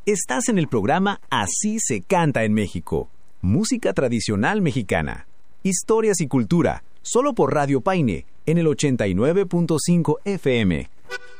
Estás en el programa Así se canta en México. Música tradicional mexicana. Historias y cultura, solo por Radio Paine, en el 89.5 FM.